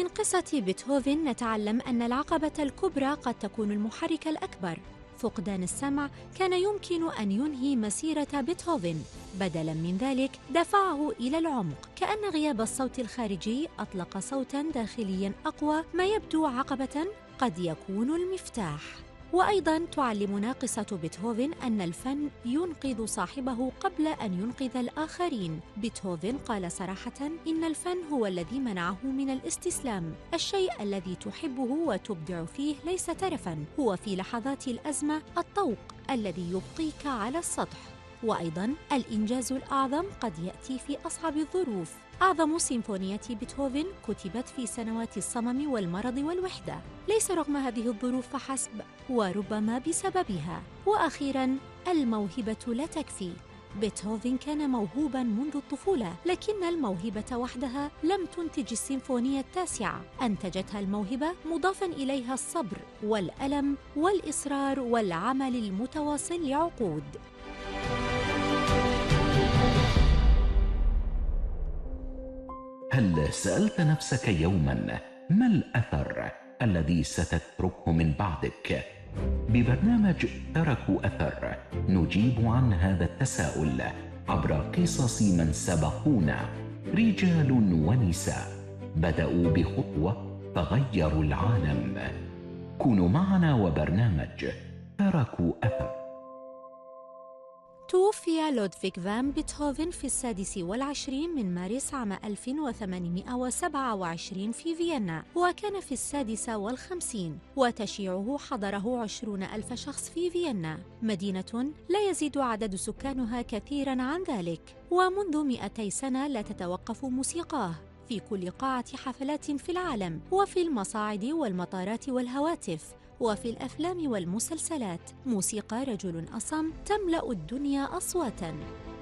ومن قصة بيتهوفن نتعلم أن العقبة الكبرى قد تكون المحرك الأكبر. فقدان السمع كان يمكن أن ينهي مسيرة بيتهوفن، بدلاً من ذلك دفعه إلى العمق، كأن غياب الصوت الخارجي أطلق صوتاً داخلياً أقوى، ما يبدو عقبة قد يكون المفتاح. وأيضاً تعلمنا قصة بيتهوفن أن الفن ينقذ صاحبه قبل أن ينقذ الآخرين. بيتهوفن قال صراحةً إن الفن هو الذي منعه من الاستسلام. الشيء الذي تحبه وتبدع فيه ليس ترفاً، هو في لحظات الأزمة الطوق الذي يبقيك على السطح. وأيضاً الإنجاز الأعظم قد يأتي في أصعب الظروف. أعظم سيمفونيات بيتهوفن كتبت في سنوات الصمم والمرض والوحدة، ليس رغم هذه الظروف فحسب، وربما بسببها. وأخيراً، الموهبة لا تكفي. بيتهوفن كان موهوباً منذ الطفولة، لكن الموهبة وحدها لم تنتج السيمفونية التاسعة. أنتجتها الموهبة مضافاً إليها الصبر والألم والإصرار والعمل المتواصل لعقود. هل سألت نفسك يوماً ما الأثر الذي ستتركه من بعدك؟ ببرنامج تركوا أثر نجيب عن هذا التساؤل عبر قصص من سبقونا، رجال ونساء بدأوا بخطوة فغيروا العالم. كونوا معنا وبرنامج تركوا أثر. توفي لودفيغ فان بيتهوفن في 26 من مارس عام 1827 في فيينا، وكان في 56، وتشييعه حضره 20,000 شخص في فيينا، مدينة لا يزيد عدد سكانها كثيراً عن ذلك. ومنذ 200 سنة لا تتوقف موسيقاه في كل قاعة حفلات في العالم، وفي المصاعد والمطارات والهواتف، وفي الأفلام والمسلسلات. موسيقى رجل أصم تملأ الدنيا أصواتاً.